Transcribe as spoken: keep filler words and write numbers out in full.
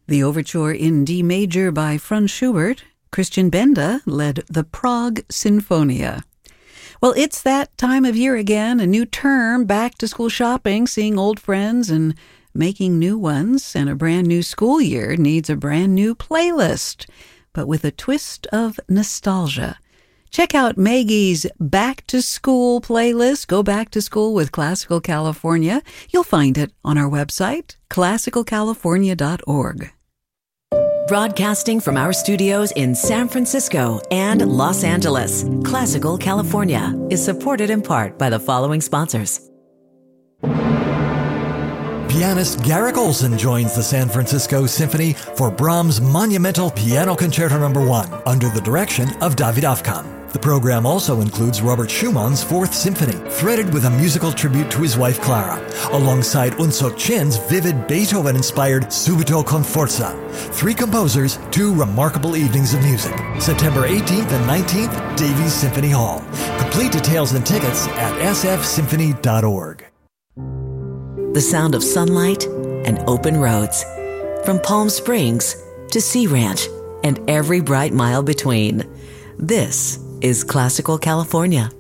The overture in D major by Franz Schubert. Christian Benda led the Prague Sinfonia. Well, it's that time of year again, a new term, back to school shopping, seeing old friends and making new ones, and a brand new school year needs a brand new playlist, but with a twist of nostalgia. Check out Maggie's Back to School playlist. Go back to school with Classical California. You'll find it on our website, classical california dot org. Broadcasting from our studios in San Francisco and Los Angeles, Classical California is supported in part by the following sponsors. Pianist Garrick Olson joins the San Francisco Symphony for Brahms' monumental Piano Concerto number one under the direction of David Afkam. The program also includes Robert Schumann's Fourth Symphony, threaded with a musical tribute to his wife Clara, alongside Unsuk Chin's vivid Beethoven-inspired Subito con Forza. Three composers, two remarkable evenings of music. September eighteenth and nineteenth, Davies Symphony Hall. Complete details and tickets at s f symphony dot org. The sound of sunlight and open roads. From Palm Springs to Sea Ranch and every bright mile between. This is Classical California.